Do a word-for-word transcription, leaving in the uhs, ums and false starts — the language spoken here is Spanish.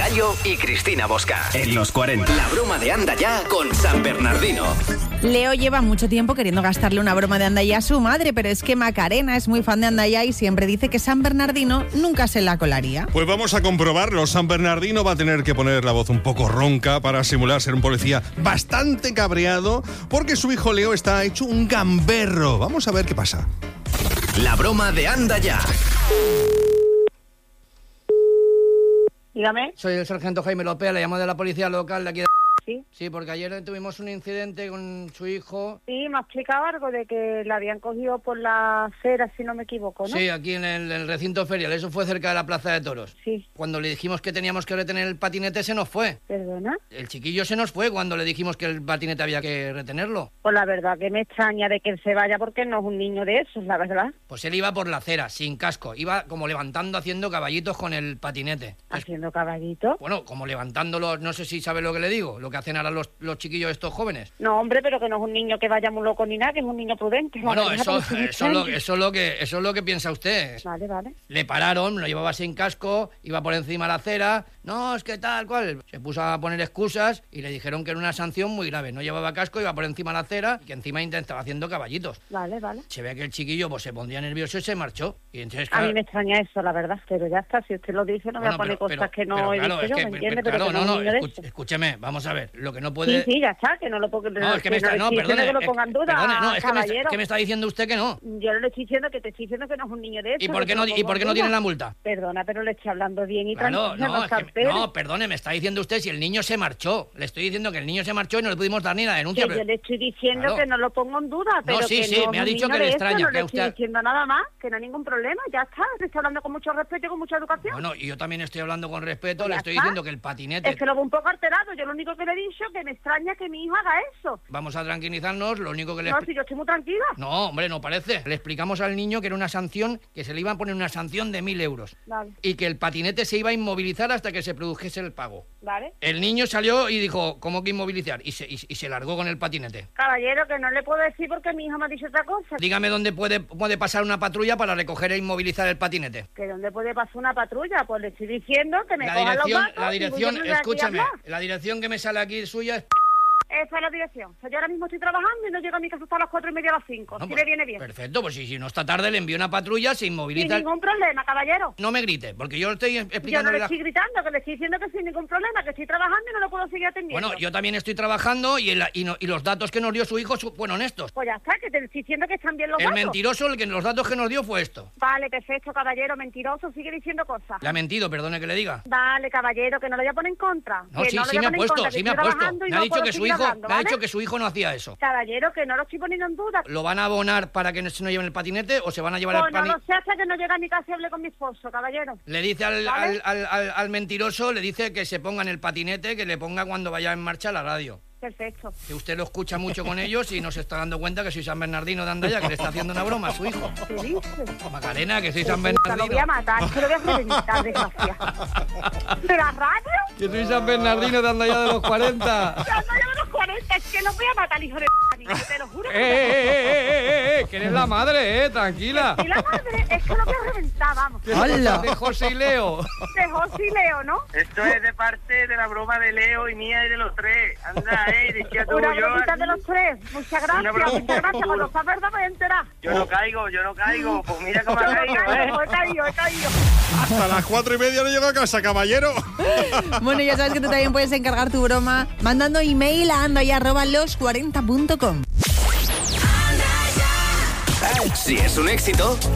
Pelayo y Cristina Bosca. En los cuarenta. La broma de Anda Ya con San Bernardino. Leo lleva mucho tiempo queriendo gastarle una broma de Anda Ya a su madre, pero es que Macarena es muy fan de Anda Ya y siempre dice que San Bernardino nunca se la colaría. Pues vamos a comprobarlo. San Bernardino va a tener que poner la voz un poco ronca para simular ser un policía bastante cabreado, porque su hijo Leo está hecho un gamberro. Vamos a ver qué pasa. La broma de Anda Ya. Dígame. Soy el sargento Jaime López, le llamo de la policía local de aquí de... Sí. Sí, porque ayer tuvimos un incidente con su hijo. Sí, me ha explicado algo de que la habían cogido por la acera, si no me equivoco, ¿no? Sí, aquí en el, el recinto ferial, eso fue cerca de la Plaza de Toros. Sí. Cuando le dijimos que teníamos que retener el patinete, se nos fue. ¿Perdona? El chiquillo se nos fue cuando le dijimos que el patinete había que retenerlo. Pues la verdad que me extraña de que él se vaya porque no es un niño de esos, la verdad. Pues él iba por la acera, sin casco. Iba como levantando, haciendo caballitos con el patinete. ¿Haciendo caballito? Bueno, como levantándolo, no sé si sabe lo que le digo, lo que hacen ahora los, los chiquillos estos jóvenes. No, hombre, pero que no es un niño que vaya muy loco ni nada, que es un niño prudente. Bueno, verdad, eso, pero sí me eso, lo, extraña. eso, es lo que, eso es lo que piensa usted. Vale, vale. Le pararon, lo llevaba sin casco, iba por encima de la acera. No, es que tal cual. Se puso a poner excusas y le dijeron que era una sanción muy grave. No llevaba casco, iba por encima de la acera y que encima intentaba haciendo caballitos. Vale, vale. Se ve que el chiquillo pues se pondría nervioso y se marchó. Y entonces, A claro, mí me extraña eso, la verdad. Pero ya está, si usted lo dice, no me bueno, va a poner pero- cosas pero- que no pero he claro, dicho es yo, que- ¿me pero- entiende? claro, Pero que no, no, no, es un niño de escuch- esos. escúcheme, vamos a ver. Lo que no puede... Sí, sí, ya está, que no lo ponga, No, es que me está... no, No, le estoy perdone. diciendo que es- lo ponga en duda, perdone, no, es que me, está, caballero. que me está diciendo usted que no. Yo no le estoy diciendo que te estoy diciendo que no es un niño de esos. ¿Y por que qué te no, lo ¿y pongo por en qué no tiene duda. la multa? Perdona, pero le estoy hablando bien y Claro, tranquila, no, no es que, saltere. no, perdone, me está diciendo usted si el niño se marchó. Le estoy diciendo que el niño se marchó y no le pudimos dar ni la denuncia. Que pero- yo le estoy diciendo Claro. que no lo pongo en duda, pero sí, que sí, no me es ha un dicho niño que le de eso, extraña, no que le usted- estoy diciendo nada más, que no hay ningún problema, ya está. Le estoy hablando con mucho respeto y con mucha educación. Bueno, y yo también estoy hablando con respeto, Pues le ya estoy está. diciendo que el patinete... Es que lo veo un poco alterado. Yo lo único que le he dicho que me extraña que mi hijo haga eso. Vamos a tranquilizarnos, lo único que le... No, expli- si yo estoy muy tranquila. No, hombre, no parece. Le explicamos al niño que era una sanción, que se le iba a poner una sanción de mil euros. Vale, Y que el patinete se iba a inmovilizar hasta que se produjese el pago. vale. El niño salió y dijo, ¿cómo que inmovilizar? Y se, y, y se largó con el patinete. Caballero, que no le puedo decir porque mi hijo me ha dicho otra cosa. Dígame dónde puede, puede pasar una patrulla para recoger e inmovilizar el patinete. ¿Que dónde puede pasar una patrulla? Pues le estoy diciendo que me La cojan los dirección, datos. la y dirección, yo no voy aquí a escúchame, hablar. la dirección que me sale aquí suya es... Esa es la dirección. O sea, yo ahora mismo estoy trabajando y no llego a mi casa hasta las cuatro y media a las cinco. No, si pues, le viene bien. Perfecto, pues si, si no está tarde le envío una patrulla, se Sin inmoviliza... ningún problema, caballero. No me grite, porque yo estoy Yo no explicando... le estoy gritando, que le estoy diciendo que sin ningún problema, que estoy trabajando y no lo puedo seguir atendiendo. Bueno, yo también estoy trabajando y, el- y, no- y los datos que nos dio su hijo su- fueron honestos. Pues ya está, que te estoy diciendo que están bien los El datos. mentiroso, el que los datos que nos dio fue esto. Vale, perfecto, caballero, mentiroso, sigue diciendo cosas. Le ha mentido, perdone que le diga. Vale, caballero, que no lo voy a poner en contra. No, que sí, no lo sí voy a me ha poner en puesto, contra, que sí me ha estoy puesto. trabajando y Me ha no dicho puedo que su seguir hijo, hablando, me ha ¿vale? dicho que su hijo no hacía eso. Caballero, que no lo estoy poniendo en duda. ¿Lo van a abonar para que no se no lleven el patinete o se van a llevar Pues el no patinete? lo sé hasta que no llegue a mi casa y hable con mi esposo, caballero. Le dice al, ¿Vale? al, al, al- al mentiroso, le dice que se ponga en el patinete, que le ponga cuando vaya en marcha la radio. Perfecto. Que usted lo escucha mucho con ellos y no se está dando cuenta que soy San Bernardino de Andaya, que le está haciendo una broma a su hijo. ¿Qué dices? Macarena, que soy San Puta, lo voy Bernardino. a matar, que lo voy a reventar, desgraciado. ¿De la radio? Que soy San Bernardino de Andaya de los cuarenta. Ya no llevo los cuarenta, es que los voy a matar, hijo de p***, te lo juro. ¡Eh, Que eh, eh, eh, eh, eh! Que eres la madre, eh, tranquila. y la madre, es que lo voy a reventar, vamos. ¿Qué pasa de José y Leo? De José y Leo, ¿no? Esto es de parte de la broma de Leo y mía y de los tres. Anda, eh, decía tú, Una yo, bromita de los tres. Muchas gracias, broma. muchas gracias. Cuando sabes, me voy a enterar. yo no caigo, yo no caigo. Pues mira cómo Yo ha no caído, caigo, ¿eh? he caído, he caído. Hasta las cuatro y media no llego a casa, caballero. Bueno, ya sabes que tú también puedes encargar tu broma mandando email a andaya arroba los cuarenta punto com. Si es un éxito,